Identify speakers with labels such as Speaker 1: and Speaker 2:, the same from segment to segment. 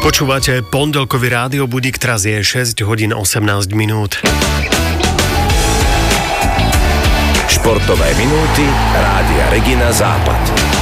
Speaker 1: Počúvate pondelkový rádiobudík, teraz je 6 hodín 18 minút.
Speaker 2: Športové minúty Rádia Regina Západ.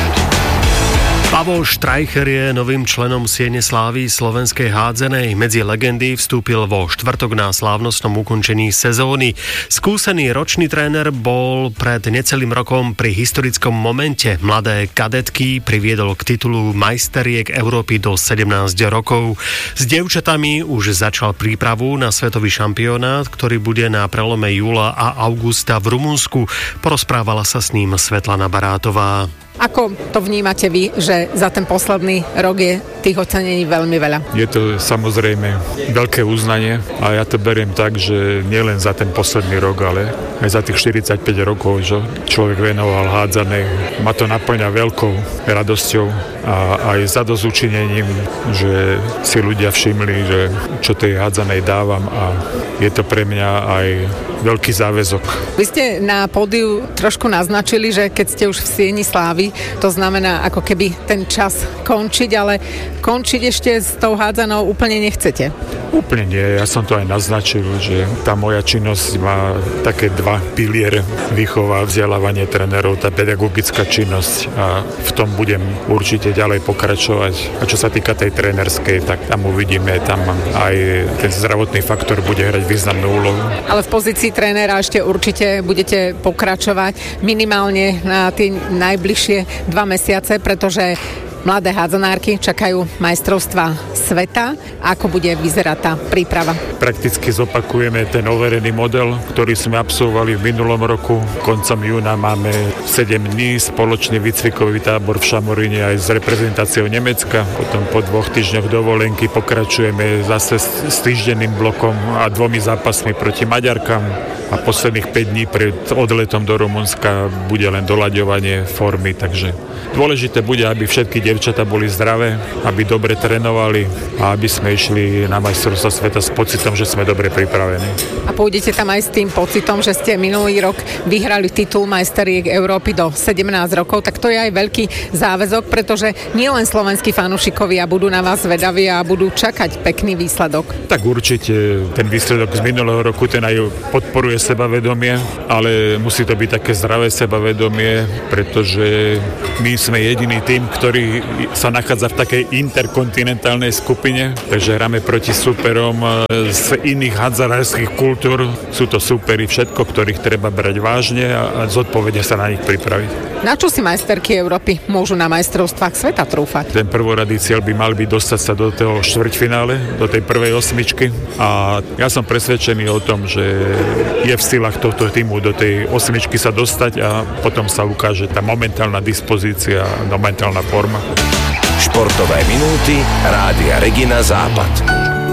Speaker 1: Pavol Štrájcher je novým členom Siene slávy slovenskej hádzanej. Medzi legendy vstúpil vo štvrtok na slávnostnom ukončení sezóny. Skúsený ročný tréner bol pred necelým rokom pri historickom momente. Mladé kadetky priviedol k titulu majsteriek Európy do 17 rokov. S dievčatami už začal prípravu na svetový šampionát, ktorý bude na prelome júla a augusta v Rumunsku. Porozprávala sa s ním Svetlana Barátová.
Speaker 3: Ako to vnímate vy, že za ten posledný rok je tých ocenení veľmi veľa?
Speaker 4: Je to samozrejme veľké uznanie a ja to beriem tak, že nielen za ten posledný rok, ale aj za tých 45 rokov, že človek venoval hádzanej. Ma to naplňa veľkou radosťou a aj zadozučinením, že si ľudia všimli, že čo tej hádzanej dávam a je to pre mňa aj veľký záväzok.
Speaker 3: Vy ste na pódiu trošku naznačili, že keď ste už v Sieni slávy, to znamená ako keby ten čas končiť, ale končiť ešte s tou hádzanou úplne nechcete?
Speaker 4: Úplne nie, ja som to aj naznačil, že tá moja činnosť má také dva piliere: výchova a vzdelávanie trénerov, tá pedagogická činnosť, a v tom budem určite ďalej pokračovať. A čo sa týka tej trénerskej, tak tam uvidíme, tam aj ten zdravotný faktor bude hrať významnú úlohu.
Speaker 3: Ale v pozícii trénera ešte určite budete pokračovať minimálne na tie najbližšie 2 mesiace, pretože mladé hádzanárky čakajú majstrovstvá sveta. Ako bude vyzerať tá príprava?
Speaker 4: Prakticky zopakujeme ten overený model, ktorý sme absolvovali v minulom roku. Koncom júna máme 7 dní spoločný výcvikový tábor v Šamoríne aj s reprezentáciou Nemecka. Potom po 2 týždňoch dovolenky pokračujeme zase s týždenným blokom a 2 zápasmi proti Maďarkám. A posledných 5 dní pred odletom do Rumunska bude len doľaďovanie formy, takže dôležité bude, aby všetky dievčatá boli zdravé, aby dobre trénovali a aby sme išli na majstrovstvá sveta s pocitom, že sme dobre pripravení.
Speaker 3: A pôjdete tam aj s tým pocitom, že ste minulý rok vyhrali titul majsteriek Európy do 17 rokov, tak to je aj veľký záväzok, pretože nielen slovenskí fanúšikovia budú na vás zvedaví a budú čakať pekný výsledok.
Speaker 4: Tak určite ten výsledok z minulého roku, ten aj podporuje sebavedomie, ale musí to byť také zdravé sebavedomie, pretože my sme jediný tým, ktorý sa nachádza v takej interkontinentálnej skupine, takže hráme proti súperom z iných hádzanárskych kultúr. Sú to súperi všetko, ktorých treba brať vážne a zodpovedne sa na nich pripraviť.
Speaker 3: Na čo si majsterky Európy môžu na majstrovstvách sveta trúfať?
Speaker 4: Ten prvoradý cieľ by mal byť dostať sa do toho štvrťfinále, do tej prvej 8, a ja som presvedčený o tom, že je v silách tohto týmu do tej 8 sa dostať a potom sa ukáže tá momentálna dispozícia, momentálna forma.
Speaker 2: Športové minúty Rádia Regina Západ.